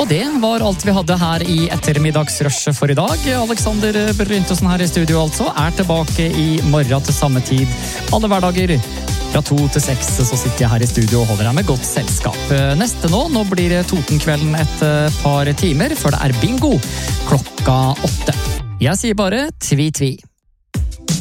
det var alt vi hadde her i ettermiddagsrushet for i dag. Alexander Bryntusen her i studio altså tilbake i morgen til samme tid. Alle hverdager fra 2 til 6 så sitter jeg her i studio og holder deg med godt selskap. Neste nå blir Totenkvelden et par timer før det bingo klokka 8. Jeg sier bare tvi-tvi.